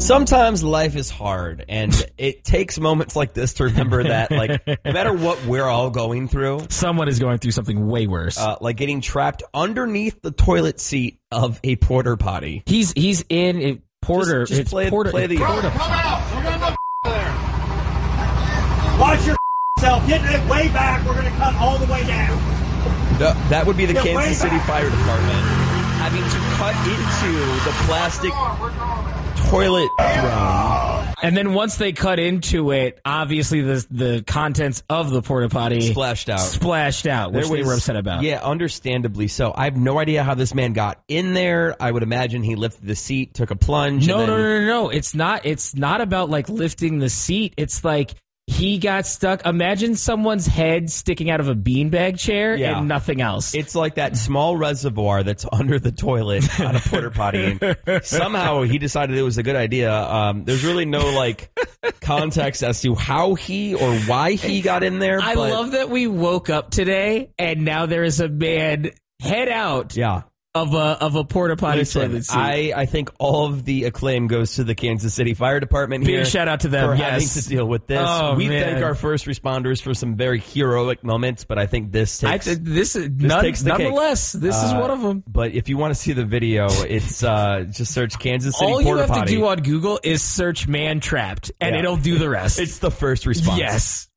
Sometimes life is hard, and it takes moments like this to remember that, like, no matter what we're all going through, someone is going through something way worse. Like getting trapped underneath the toilet seat of a porter potty. He's in a porter. Just play the Come out. We're gonna go there. Watch your self. Get it way back. We're gonna cut all the way down. That would be the Kansas City Fire Department having to cut into the plastic toilet throne. And then once they cut into it, obviously the contents of the porta potty splashed out, which they were upset about. Yeah, understandably so. I have no idea how this man got in there. I would imagine he lifted the seat, took a plunge. No. It's not about like lifting the seat. It's like he got stuck. Imagine someone's head sticking out of a beanbag chair and nothing else. It's like that small reservoir that's under the toilet on a porta potty. And somehow he decided it was a good idea. There's really no like context as to how he or why he got in there. I love that we woke up today and now there is a man head out. Yeah. Of a porta potty toilet seat. I think all of the acclaim goes to the Kansas City Fire Department here. Big shout out to them for having to deal with this. We thank our first responders for some very heroic moments, but I think this takes nonetheless, this is one of them. But if you want to see the video, it's just search Kansas City all porta potty. All you have to do on Google is search "man trapped" and it'll do the rest. It's the first response. Yes.